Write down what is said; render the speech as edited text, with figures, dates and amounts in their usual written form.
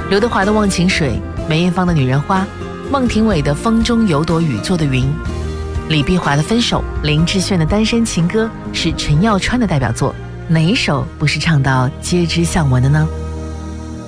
刘德华的《忘情水》，梅艳芳的《女人花》，孟庭苇的《风中有朵雨做的云》，李碧华的《分手》，林志炫的《单身情歌》是陈耀川的代表作，哪一首不是唱到皆知巷闻的呢？